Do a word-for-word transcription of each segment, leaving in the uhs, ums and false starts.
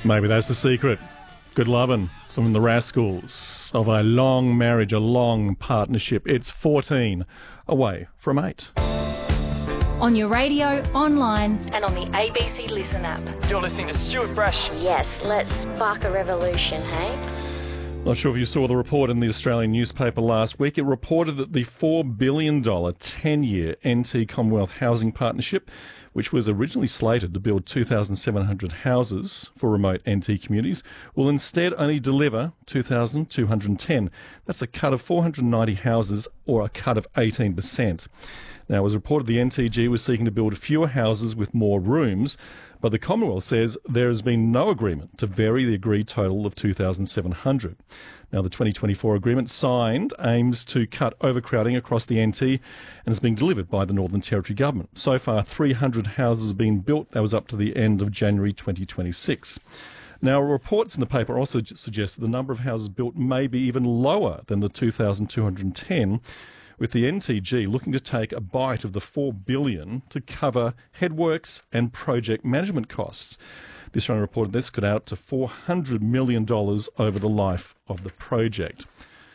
Maybe that's the secret. Good lovin' from the Rascals of a long marriage, a long partnership. It's fourteen away from eight. On your radio, online and on the A B C Listen app. You're listening to Stuart Brash. Yes, let's spark a revolution, hey? Not sure if you saw the report in the Australian newspaper last week. It reported that the four billion dollars ten-year N T Commonwealth Housing Partnership, which was originally slated to build two thousand seven hundred houses for remote N T communities, will instead only deliver two thousand two hundred ten. That's a cut of four hundred ninety houses, or a cut of eighteen percent. Now, it was reported the N T G was seeking to build fewer houses with more rooms, but the Commonwealth says there has been no agreement to vary the agreed total of two thousand seven hundred. Now, the twenty twenty-four agreement signed aims to cut overcrowding across the N T and is being delivered by the Northern Territory Government. So far, three hundred houses have been built. That was up to the end of January twenty twenty-six. Now, reports in the paper also suggest that the number of houses built may be even lower than the two thousand two hundred ten, with the N T G looking to take a bite of the four billion dollars to cover headworks and project management costs. This one reported this could add up to four hundred million dollars over the life of the project.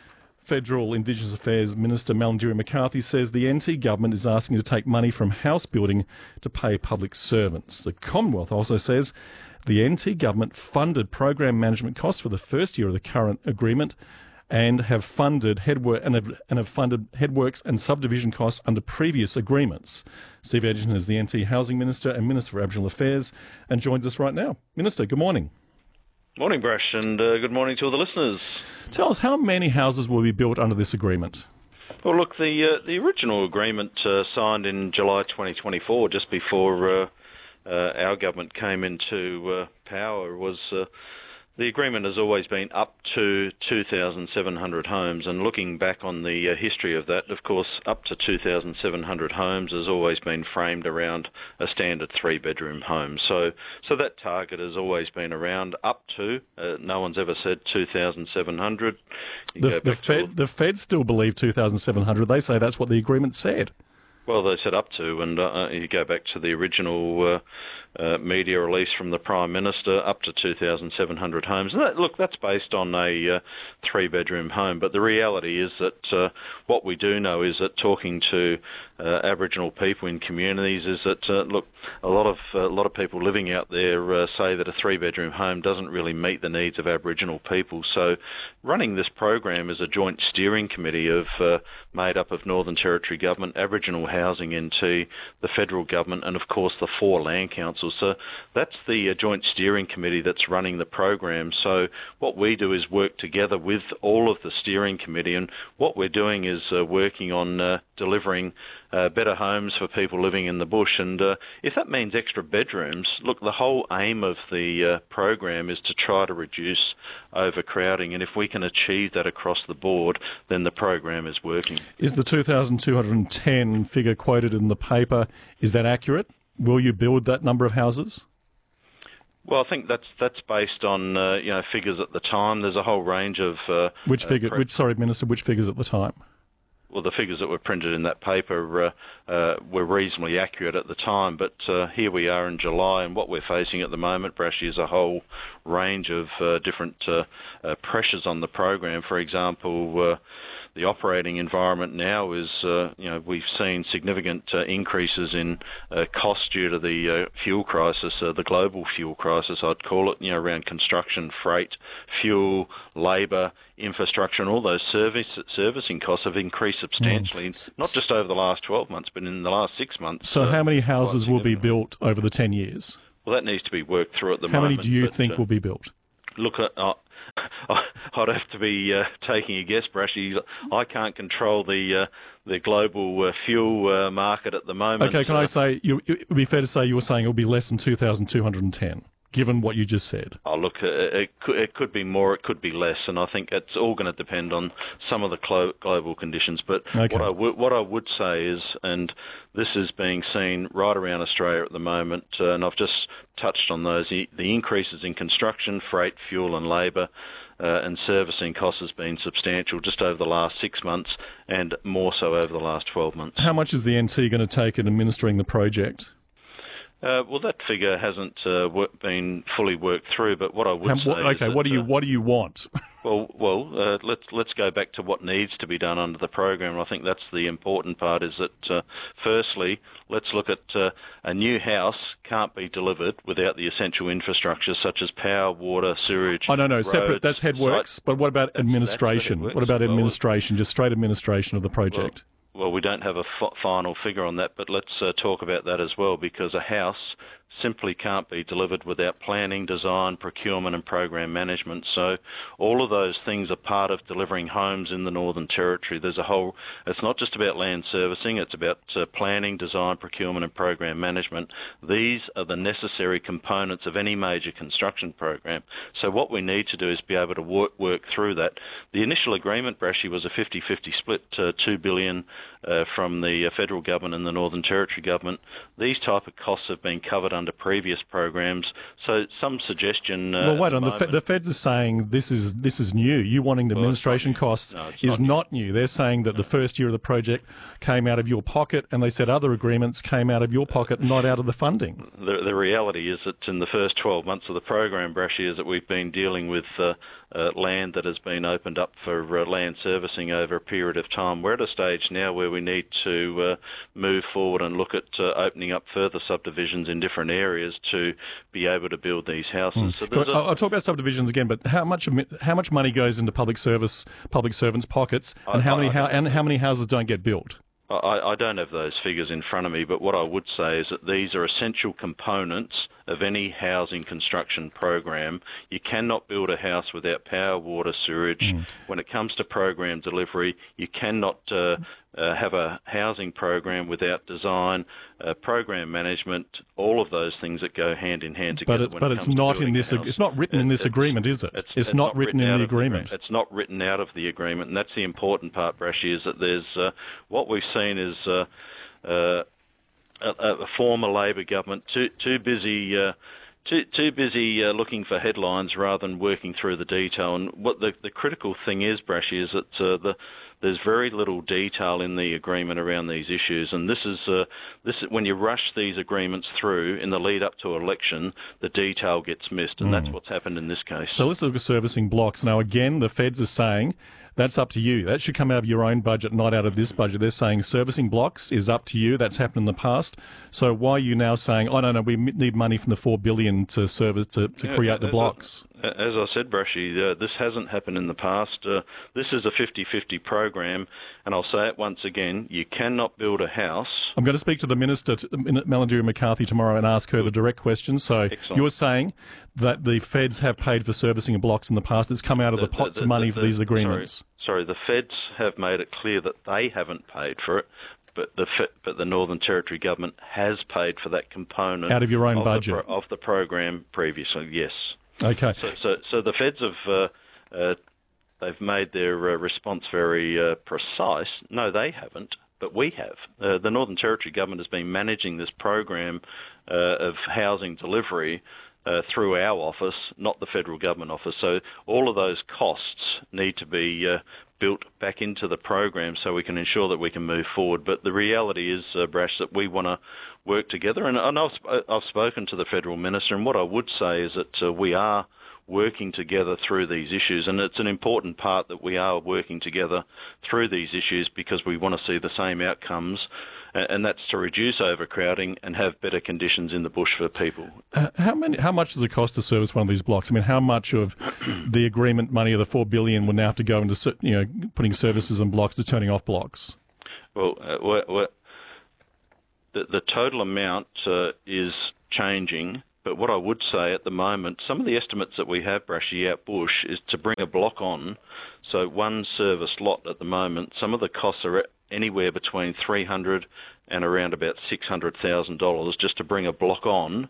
Federal Indigenous Affairs Minister Malarndirri McCarthy says the N T government is asking to take money from house building to pay public servants. The Commonwealth also says the N T government funded program management costs for the first year of the current agreement and have funded headwork and have, and have funded headworks and subdivision costs under previous agreements. Steve Edgerton is the N T Housing Minister and Minister for Aboriginal Affairs and joins us right now. Minister, good morning. Morning, Brash, and uh, good morning to all the listeners. Tell us, how many houses will be built under this agreement? Well, look, the uh, the original agreement uh, signed in July twenty twenty-four, just before uh, uh, our government came into uh, power, was uh, the agreement has always been up to two thousand seven hundred homes, and looking back on the uh, history of that, of course, up to two thousand seven hundred homes has always been framed around a standard three-bedroom home. So so that target has always been around up to, uh, no one's ever said two thousand seven hundred. The, the, Fed, the Feds still believe two thousand seven hundred. They say that's what the agreement said. Well, they said up to, and uh, you go back to the original uh, uh, media release from the Prime Minister, up to two thousand seven hundred homes. And that, look, that's based on a uh, three-bedroom home, but the reality is that uh, what we do know is that talking to uh, Aboriginal people in communities is that, uh, look, a lot of uh, a lot of people living out there uh, say that a three-bedroom home doesn't really meet the needs of Aboriginal people. So running this program is a joint steering committee of uh, made up of Northern Territory Government, Aboriginal Housing N T, the federal government, and of course the four land councils. So that's the uh, joint steering committee that's running the program. So what we do is work together with all of the steering committee, and what we're doing is uh, working on uh, delivering uh, better homes for people living in the bush. And uh, if that means extra bedrooms, look, the whole aim of the uh, program is to try to reduce overcrowding, and if we can achieve that across the board, then the program is working. Is the two thousand two hundred ten figure quoted in the paper, is that accurate? Will you build that number of houses? Well, I think that's that's based on uh, you know figures at the time. There's a whole range of uh, which figure? Uh, pre- which sorry, Minister, which figures at the time? Well, the figures that were printed in that paper uh, uh, were reasonably accurate at the time, but uh, here we are in July, and what we're facing at the moment, Brashy, is a whole range of uh, different uh, uh, pressures on the program. For example, uh, the operating environment now is, uh, you know, we've seen significant uh, increases in uh, costs due to the uh, fuel crisis, uh, the global fuel crisis, I'd call it, you know, around construction, freight, fuel, labour, infrastructure, and all those service, servicing costs have increased substantially, mm. not just over the last twelve months, but in the last six months. So uh, how many houses will be built over the ten years? Well, that needs to be worked through at the how moment. How many do you but, think uh, will be built? Look, uh, I'd have to be uh, taking a guess, Brashy. I can't control the uh, the global uh, fuel uh, market at the moment. Okay, can uh, I say, you, it would be fair to say you were saying it will be less than two thousand two hundred ten? Given what you just said? Oh, look, uh, it, could, it could be more, it could be less, and I think it's all going to depend on some of the clo- global conditions. But okay. what I w- what I would say is, and this is being seen right around Australia at the moment, uh, and I've just touched on those, the, the increases in construction, freight, fuel and labour, Uh, and servicing costs has been substantial just over the last six months and more so over the last twelve months. How much is the N T going to take in administering the project? Uh, well, that figure hasn't uh, work, been fully worked through, but what I would How, say what, is okay, that, what do you uh, what do you want? Well, well, uh, let's let's go back to what needs to be done under the program. I think that's the important part. Is that uh, firstly, let's look at uh, a new house can't be delivered without the essential infrastructure such as power, water, sewerage. Oh no, no, roads, separate. That's headworks. site- But what about That's- administration? that's the What about headworks. Well, administration? Just straight administration of the project. Well, well we don't have a f- final figure on that, but let's uh, talk about that as well, because a house simply can't be delivered without planning, design, procurement and program management. So all of those things are part of delivering homes in the Northern Territory. There's a whole, it's not just about land servicing, it's about uh, planning, design, procurement and program management. These are the necessary components of any major construction program. So what we need to do is be able to work, work through that. The initial agreement, Brashy, was a fifty-fifty split, uh, two billion dollars uh, from the uh, federal government and the Northern Territory government. These type of costs have been covered under previous programs. So some suggestion. Uh, Well, wait at on. the, The, fe- the feds are saying this is this is new. You wanting Well, it's administration not new. costs No, it's is not new. not new. They're saying that the first year of the project came out of your pocket, and they said other agreements came out of your pocket, not out of the funding. The, the reality is that in the first twelve months of the program, Brashy, is that we've been dealing with uh, uh, land that has been opened up for uh, land servicing over a period of time. We're at a stage now where we need to uh, move forward and look at uh, opening up further subdivisions in different areas to be able to build these houses. So there's But a- I'll, I'll talk about subdivisions again. But how much how much money goes into public service public servants' pockets, and I- how many I- how, and how many houses don't get built? I, I don't have those figures in front of me, but what I would say is that these are essential components of any housing construction program. You cannot build a house without power, water, sewerage. Mm. When it comes to program delivery, you cannot uh, uh, have a housing program without design, uh, program management, all of those things that go hand in hand together. But it's when but it it's comes to not in building a this. house. It's not written in It- this it's- agreement, is it? It's, It's not written in out the of agreement. It's not written out of the agreement, and that's the important part, Brashy, is that there's uh, what we've seen is uh, uh, a, a former Labor government too too busy. Uh, Too, too busy uh, looking for headlines rather than working through the detail. And what the, the critical thing is, Brashy, is that uh, the, there's very little detail in the agreement around these issues. And this is uh, this when you rush these agreements through in the lead up to election, the detail gets missed, and that's what's happened in this case. So let's look at servicing blocks. Now, again, the feds are saying that's up to you. That should come out of your own budget, not out of this budget. They're saying servicing blocks is up to you. That's happened in the past. So why are you now saying, oh, no, no, we m- need money from the four billion dollars to service to, to Yeah, create the as blocks? I, as I said, Brashy, uh, this hasn't happened in the past. Uh, this is a fifty-fifty program, and I'll say it once again, you cannot build a house. I'm going to speak to the Minister, to, Melandria McCarthy, tomorrow and ask her the direct question. So Excellent. you're saying that the feds have paid for servicing of blocks in the past. It's come out of the, pots of money for these agreements. Sorry, sorry, the feds have made it clear that they haven't paid for it, but the fe- but the Northern Territory government has paid for that component Out of your own of budget. the pro- of the program previously. Yes. Okay. So so, so the feds have. Uh, uh, They've made their uh, response very uh, precise. No, they haven't, but we have. Uh, the Northern Territory government has been managing this program uh, of housing delivery uh, through our office, not the federal government office. So all of those costs need to be uh, built back into the program so we can ensure that we can move forward. But the reality is, uh, Brash, that we want to work together. And, and I've, sp- I've spoken to the federal minister, and what I would say is that uh, we are working together through these issues, and it's an important part that we are working together through these issues because we want to see the same outcomes, and that's to reduce overcrowding and have better conditions in the bush for people. Uh, how many? How much does it cost to service one of these blocks? I mean, how much of the agreement money of the four billion would now have to go into ser- you know putting services and blocks to turning off blocks? Well, uh, we're, we're, the, the total amount uh, is changing. But what I would say at the moment, some of the estimates that we have, Brashy, out bush, is to bring a block on. So one service lot at the moment, some of the costs are anywhere between three hundred thousand dollars and around about six hundred thousand dollars just to bring a block on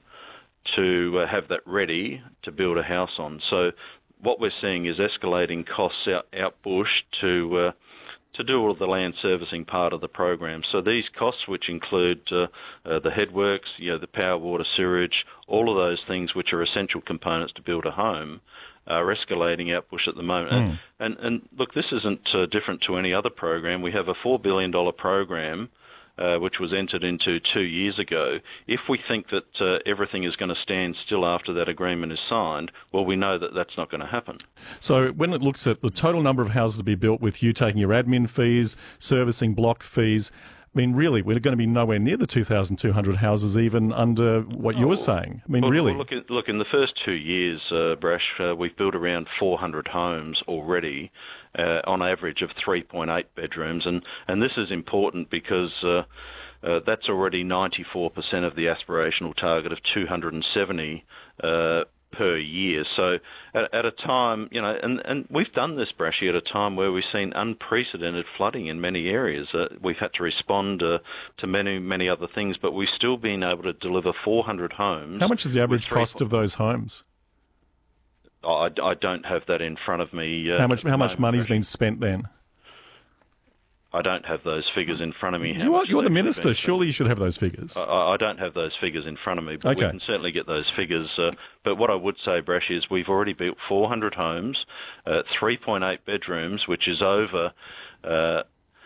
to uh, have that ready to build a house on. So what we're seeing is escalating costs out, out bush to... Uh, to do all of the land servicing part of the program. So these costs, which include uh, uh, the headworks, you know, the power, water, sewerage, all of those things which are essential components to build a home, are escalating out bush at the moment. Mm. And, and, and look, this isn't uh, different to any other program. We have a four billion dollars program uh, which was entered into two years ago, if we think that uh, everything is going to stand still after that agreement is signed, well, we know that that's not going to happen. So when it looks at the total number of houses to be built with you taking your admin fees, servicing block fees, I mean, really, we're going to be nowhere near the two thousand two hundred houses even under what oh, you were saying. I mean, well, really. Well, look, look, in the first two years, uh, Brash, uh, we've built around four hundred homes already, uh, on average of three point eight bedrooms. And, and this is important because uh, uh, that's already ninety-four percent of the aspirational target of two hundred seventy uh per year. So at, at a time, you know, and, and we've done this, Brashy, at a time where we've seen unprecedented flooding in many areas. Uh, we've had to respond uh, to many, many other things, but we've still been able to deliver four hundred homes. How much is the average cost of those homes? I, I don't have that in front of me. Uh, how much, how much money's been spent then? I don't have those figures in front of me. You are, you're the minister. Surely you should have those figures. I, I don't have those figures in front of me, but okay. we can certainly get those figures. Uh, but what I would say, Brash, is we've already built four hundred homes, uh, three point eight bedrooms, which is over uh, uh,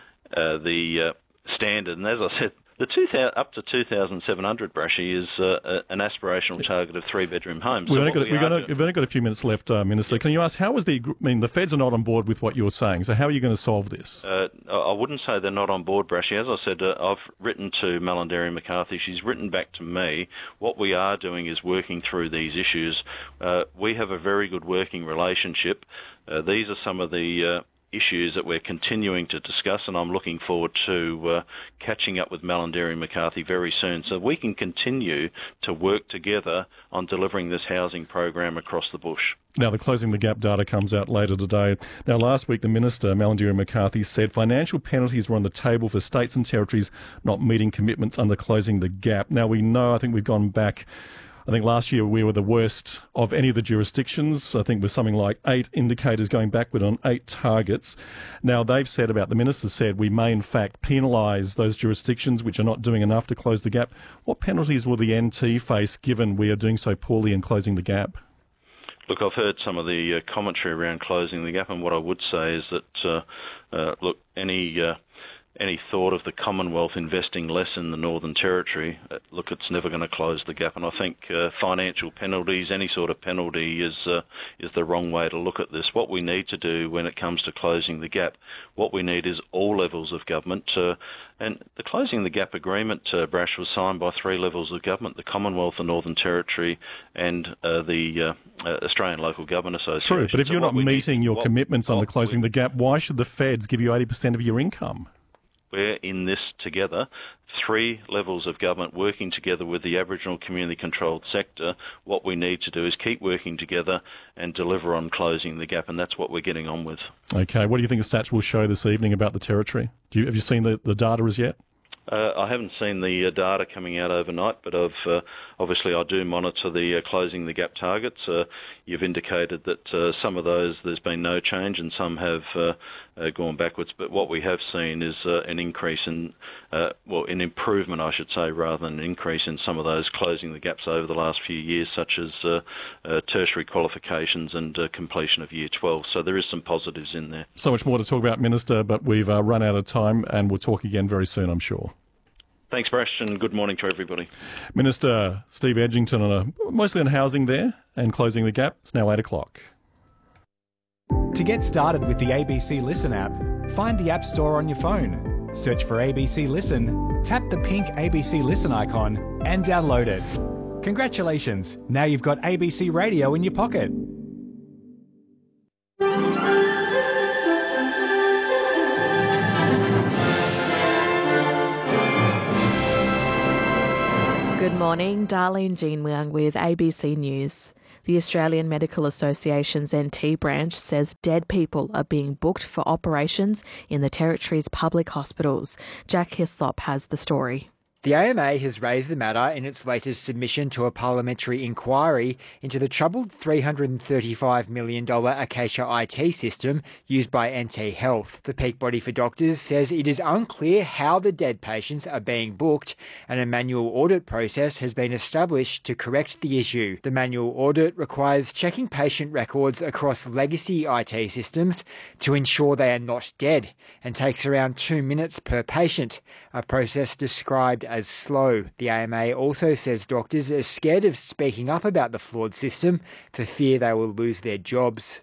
the uh, standard. And as I said, the two thousand, up to two thousand seven hundred, Brashy, is uh, an aspirational target of three-bedroom homes. We've, so only got, we we've, got a, doing, we've only got a few minutes left, uh, Minister. Can you ask, how was the... I mean, the feds are not on board with what you're saying, so how are you going to solve this? Uh, I wouldn't say they're not on board, Brashy. As I said, uh, I've written to Malarndirri McCarthy. She's written back to me. What we are doing is working through these issues. Uh, we have a very good working relationship. Uh, these are some of the... Uh, issues that we're continuing to discuss, and I'm looking forward to uh, catching up with Malarndirri McCarthy very soon so we can continue to work together on delivering this housing program across the bush. Now, the Closing the Gap data comes out later today. Now, last week, the Minister, Malarndirri McCarthy, said financial penalties were on the table for states and territories not meeting commitments under Closing the Gap. Now, we know, I think we've gone back... I think last year we were the worst of any of the jurisdictions. I think with something like eight indicators going backward on eight targets. Now, they've said about, the minister said, we may in fact penalise those jurisdictions which are not doing enough to close the gap. What penalties will the N T face given we are doing so poorly in closing the gap? Look, I've heard some of the uh, commentary around closing the gap, and what I would say is that, uh, uh, look, any... Uh, Any thought of the Commonwealth investing less in the Northern Territory, uh, look, it's never going to close the gap. And I think uh, financial penalties, any sort of penalty, is uh, is the wrong way to look at this. What we need to do when it comes to closing the gap, what we need is all levels of government. Uh, and the Closing the Gap agreement, uh, Brash, was signed by three levels of government: the Commonwealth, the Northern Territory, and uh, the uh, uh, Australian Local Government Association. True, but if so you're not meeting need, your what, commitments what on the Closing we, the Gap, why should the feds give you eighty percent of your income? We're in this together, three levels of government working together with the Aboriginal community-controlled sector. What we need to do is keep working together and deliver on closing the gap, and that's what we're getting on with. Okay, what do you think the stats will show this evening about the Territory? Do you, have you seen the, the data as yet? Uh, I haven't seen the uh, data coming out overnight, but I've, uh, obviously I do monitor the uh, Closing the Gap targets. Uh, you've indicated that uh, some of those there's been no change and some have uh, uh, gone backwards, but what we have seen is uh, an increase in, uh, well, an improvement, I should say, rather than an increase in some of those closing the gaps over the last few years, such as uh, uh, tertiary qualifications and uh, completion of Year twelve. So there is some positives in there. So much more to talk about, Minister, but we've uh, run out of time and we'll talk again very soon, I'm sure. Thanks, Brash, and good morning to everybody. Minister Steve Edgington, on a, mostly on housing there and closing the gap. It's now eight o'clock. To get started with the A B C Listen app, find the App Store on your phone, search for A B C Listen, tap the pink A B C Listen icon and download it. Congratulations, now you've got A B C Radio in your pocket. Good morning, Darlene Jean Young with A B C News. The Australian Medical Association's N T branch says dead people are being booked for operations in the Territory's public hospitals. Jack Hislop has the story. The A M A has raised the matter in its latest submission to a parliamentary inquiry into the troubled three hundred thirty-five million dollars Acacia I T system used by N T Health. The peak body for doctors says it is unclear how the dead patients are being booked, and a manual audit process has been established to correct the issue. The manual audit requires checking patient records across legacy I T systems to ensure they are not dead, and takes around two minutes per patient, a process described as slow. The A M A also says doctors are scared of speaking up about the flawed system for fear they will lose their jobs.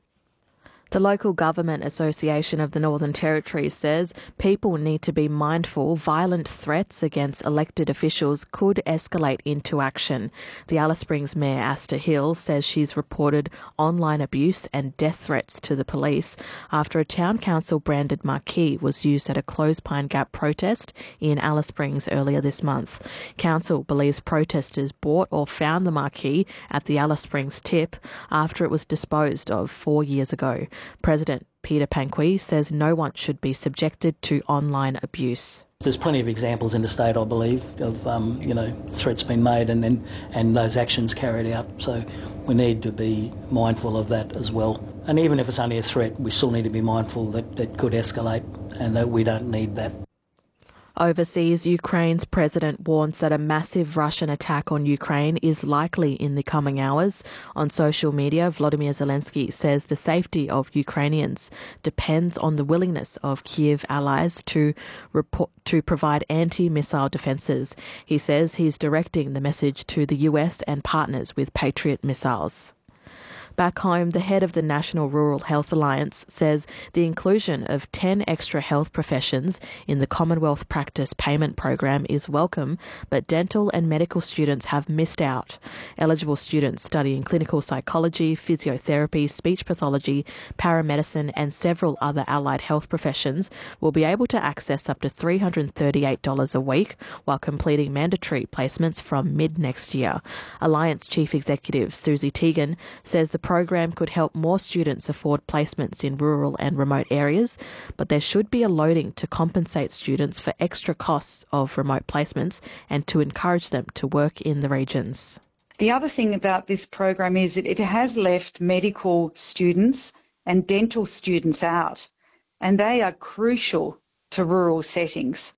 The Local Government Association of the Northern Territory says people need to be mindful violent threats against elected officials could escalate into action. The Alice Springs Mayor Asta Hill says she's reported online abuse and death threats to the police after a Town Council branded marquee was used at a Close Pine Gap protest in Alice Springs earlier this month. Council believes protesters bought or found the marquee at the Alice Springs tip after it was disposed of four years ago. President Peter Panqui says no one should be subjected to online abuse. There's plenty of examples in the state, I believe, of um, you know threats being made and then and those actions carried out. So we need to be mindful of that as well. And even if it's only a threat, we still need to be mindful that it could escalate and that we don't need that. Overseas, Ukraine's president warns that a massive Russian attack on Ukraine is likely in the coming hours. On social media, Volodymyr Zelensky says the safety of Ukrainians depends on the willingness of Kyiv allies to report, to provide anti-missile defences. He says he's directing the message to the U S and partners with Patriot missiles. Back home, the head of the National Rural Health Alliance says the inclusion of ten extra health professions in the Commonwealth Practice Payment Program is welcome, but dental and medical students have missed out. Eligible students studying clinical psychology, physiotherapy, speech pathology, paramedicine and several other allied health professions will be able to access up to three hundred thirty-eight dollars a week while completing mandatory placements from mid-next year. Alliance Chief Executive Susie Teagan says the program could help more students afford placements in rural and remote areas, but there should be a loading to compensate students for extra costs of remote placements and to encourage them to work in the regions. The other thing about this program is that it has left medical students and dental students out, and they are crucial to rural settings.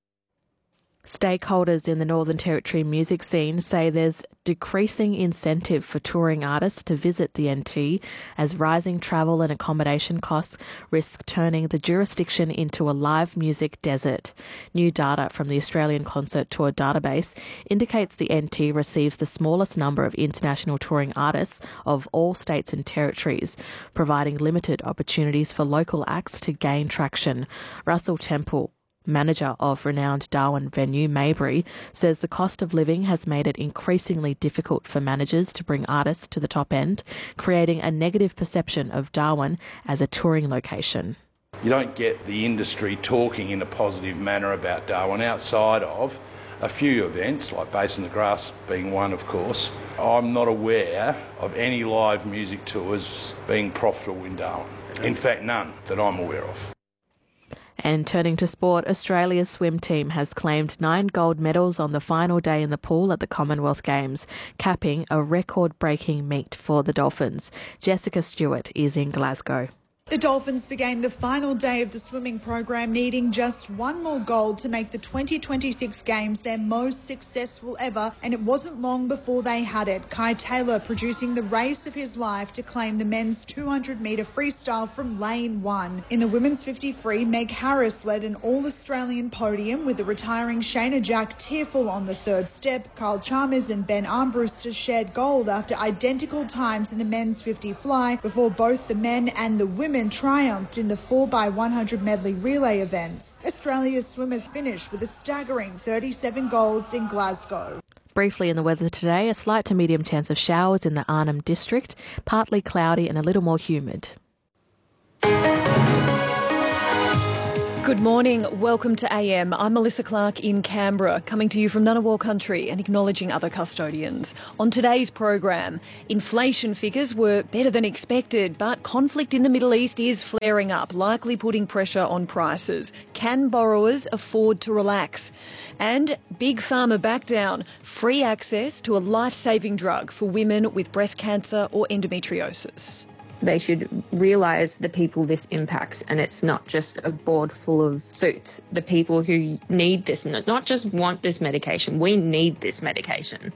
Stakeholders in the Northern Territory music scene say there's decreasing incentive for touring artists to visit the N T as rising travel and accommodation costs risk turning the jurisdiction into a live music desert. New data from the Australian Concert Tour database indicates the N T receives the smallest number of international touring artists of all states and territories, providing limited opportunities for local acts to gain traction. Russell Temple, manager of renowned Darwin venue Maybury, says the cost of living has made it increasingly difficult for managers to bring artists to the top end, creating a negative perception of Darwin as a touring location. You don't get the industry talking in a positive manner about Darwin outside of a few events, like Bass in the Grass being one, of course. I'm not aware of any live music tours being profitable in Darwin. In fact, none that I'm aware of. And turning to sport, Australia's swim team has claimed nine gold medals on the final day in the pool at the Commonwealth Games, capping a record-breaking meet for the Dolphins. Jessica Stewart is in Glasgow. The Dolphins began the final day of the swimming program needing just one more gold to make the twenty twenty-six Games their most successful ever, and it wasn't long before they had it. Kai Taylor producing the race of his life to claim the men's two hundred metre freestyle from lane one. In the women's fifty free, Meg Harris led an all-Australian podium with the retiring Shayna Jack tearful on the third step. Kyle Chalmers and Ben Armbruster shared gold after identical times in the men's fifty fly before both the men and the women triumphed in the four by one hundred medley relay events. Australia's swimmers finished with a staggering thirty-seven golds in Glasgow. Briefly in the weather today, a slight to medium chance of showers in the Arnhem District, partly cloudy and a little more humid. Good morning. Welcome to A M. I'm Melissa Clark in Canberra, coming to you from Ngunnawal country and acknowledging other custodians. On today's program, inflation figures were better than expected, but conflict in the Middle East is flaring up, likely putting pressure on prices. Can borrowers afford to relax? And Big Pharma back down, free access to a life-saving drug for women with breast cancer or endometriosis. They should realise the people this impacts, and it's not just a board full of suits. The people who need this, not just want this medication, we need this medication.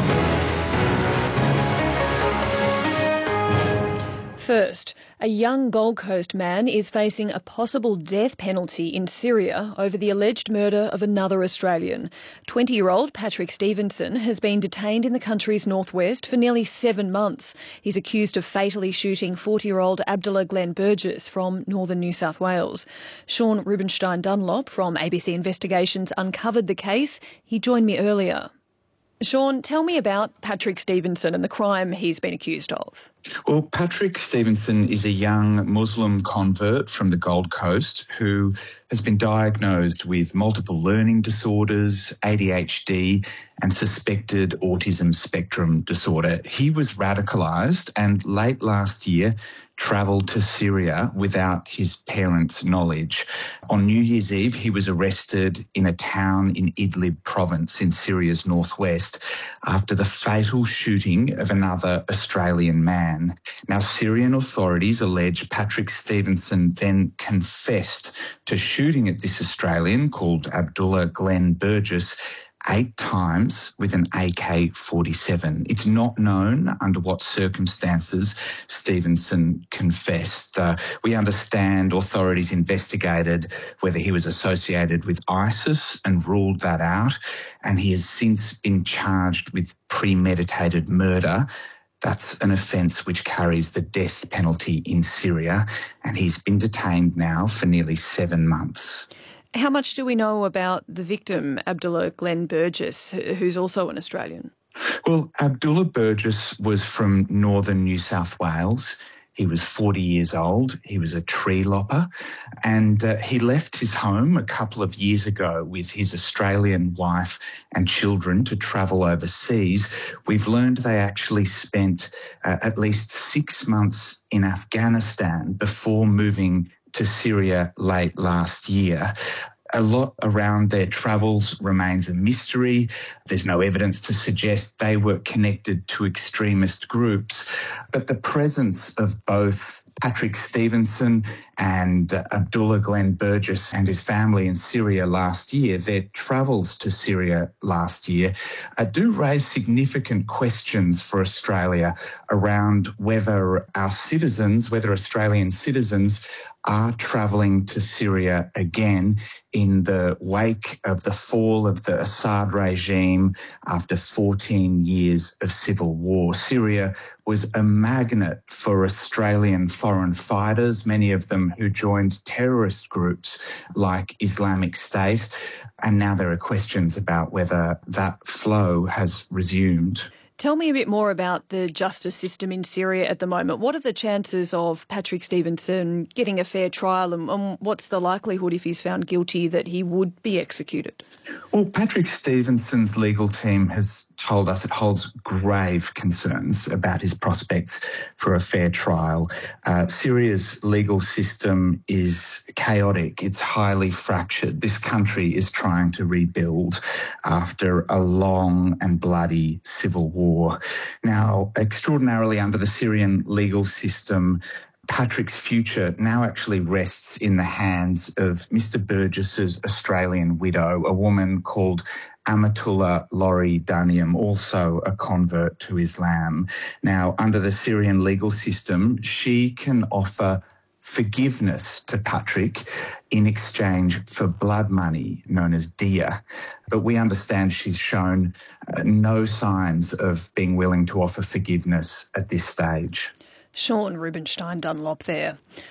First, a young Gold Coast man is facing a possible death penalty in Syria over the alleged murder of another Australian. twenty-year-old Patrick Stevenson has been detained in the country's northwest for nearly seven months. He's accused of fatally shooting forty-year-old Abdullah Glenn Burgess from northern New South Wales. Sean Rubenstein Dunlop from A B C Investigations uncovered the case. He joined me earlier. Sean, tell me about Patrick Stevenson and the crime he's been accused of. Well, Patrick Stevenson is a young Muslim convert from the Gold Coast who has been diagnosed with multiple learning disorders, A D H D and suspected autism spectrum disorder. He was radicalised and late last year travelled to Syria without his parents' knowledge. On New Year's Eve, he was arrested in a town in Idlib province in Syria's northwest after the fatal shooting of another Australian man. Now, Syrian authorities allege Patrick Stevenson then confessed to shooting at this Australian called Abdullah Glenn Burgess eight times with an A K forty-seven. It's not known under what circumstances Stevenson confessed. Uh, we understand authorities investigated whether he was associated with ISIS and ruled that out, and he has since been charged with premeditated murder. That's an offence which carries the death penalty in Syria, and he's been detained now for nearly seven months. How much do we know about the victim, Abdullah Glenn Burgess, who's also an Australian? Well, Abdullah Burgess was from northern New South Wales. He was forty years old. He was a tree lopper, and uh, he left his home a couple of years ago with his Australian wife and children to travel overseas. We've learned they actually spent uh, at least six months in Afghanistan before moving to Syria late last year. A lot around their travels remains a mystery. There's no evidence to suggest they were connected to extremist groups. But the presence of both Patrick Stevenson and uh, Abdullah Glenn Burgess and his family in Syria last year, their travels to Syria last year, uh, do raise significant questions for Australia around whether our citizens, whether Australian citizens are travelling to Syria again in the wake of the fall of the Assad regime after fourteen years of civil war. Syria was a magnet for Australian foreign fighters, many of them who joined terrorist groups like Islamic State, and now there are questions about whether that flow has resumed. Tell me a bit more about the justice system in Syria at the moment. What are the chances of Patrick Stevenson getting a fair trial, and, and what's the likelihood, if he's found guilty, that he would be executed? Well, Patrick Stevenson's legal team has told us it holds grave concerns about his prospects for a fair trial. Uh, Syria's legal system is chaotic. It's highly fractured. This country is trying to rebuild after a long and bloody civil war. Now, extraordinarily under the Syrian legal system, Patrick's future now actually rests in the hands of Mister Burgess's Australian widow, a woman called Amatullah Lori Danium, also a convert to Islam. Now, under the Syrian legal system, she can offer forgiveness to Patrick in exchange for blood money known as diya. But we understand she's shown uh, no signs of being willing to offer forgiveness at this stage. Sean Rubenstein Dunlop there.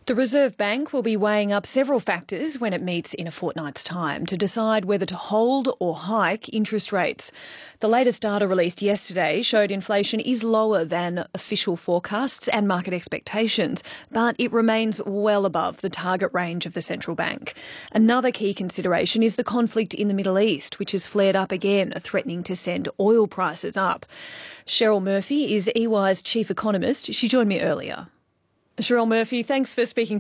The Reserve Bank will be weighing up several factors when it meets in a fortnight's time to decide whether to hold or hike interest rates. The latest data released yesterday showed inflation is lower than official forecasts and market expectations, but it remains well above the target range of the central bank. Another key consideration is the conflict in the Middle East, which has flared up again, threatening to send oil prices up. Cheryl Murphy is E Y's chief economist. She joined me earlier. Cheryl Murphy, thanks for speaking to